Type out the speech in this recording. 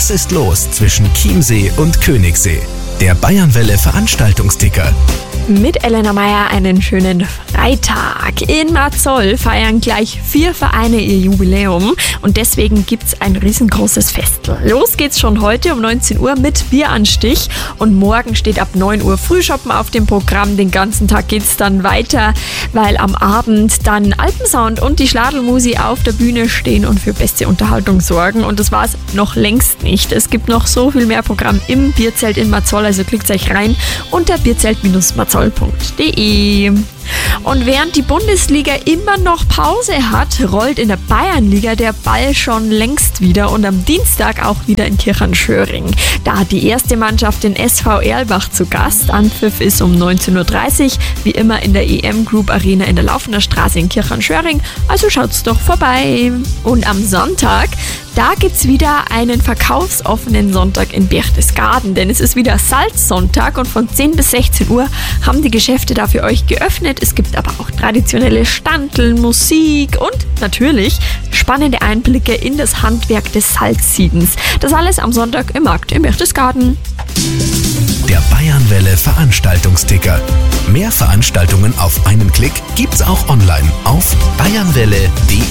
Was ist los zwischen Chiemsee und Königssee? Der Bayernwelle Veranstaltungsticker. Mit Elena Meyer einen schönen Freitag. In Marzoll feiern gleich 4 Vereine ihr Jubiläum und deswegen gibt's ein riesengroßes Festel. Los geht's schon heute um 19 Uhr mit Bieranstich und morgen steht ab 9 Uhr Frühschoppen auf dem Programm. Den ganzen Tag geht's dann weiter, weil am Abend dann Alpensound und die Schladlmusi auf der Bühne stehen und für beste Unterhaltung sorgen. Und das war's noch längst nicht. Es gibt noch so viel mehr Programm im Bierzelt in Marzoll, also klickt euch rein unter bierzelt-marzoll.de. Und während die Bundesliga immer noch Pause hat, rollt in der Bayernliga der Ball schon längst wieder und am Dienstag auch wieder in Kirchheim-Schöring. Da hat die erste Mannschaft den SV Erlbach zu Gast. Anpfiff ist um 19.30 Uhr, wie immer in der EM Group Arena in der Laufener Straße in Kirchheim-Schöring. Also schaut's doch vorbei. Und am Sonntag, da gibt's wieder einen verkaufsoffenen Sonntag in Berchtesgaden, denn es ist wieder Salzsonntag und von 10 bis 16 Uhr haben die Geschäfte da für euch geöffnet. Es gibt aber auch traditionelle Standeln, Musik und natürlich spannende Einblicke in das Handwerk des Salzsiedens. Das alles am Sonntag im Markt in Berchtesgaden. Der Bayernwelle Veranstaltungsticker. Mehr Veranstaltungen auf einen Klick gibt's auch online auf bayernwelle.de.